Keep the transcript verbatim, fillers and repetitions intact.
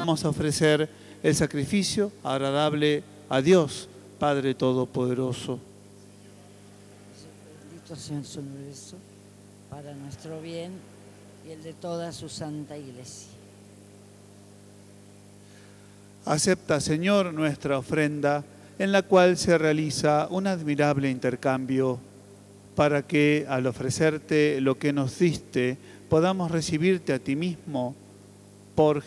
vamos a ofrecer el sacrificio agradable a Dios, Padre Todopoderoso. Bendito sea su universo, para nuestro bien y el de toda su santa Iglesia. Acepta, Señor, nuestra ofrenda, en la cual se realiza un admirable intercambio, para que, al ofrecerte lo que nos diste, podamos recibirte a ti mismo por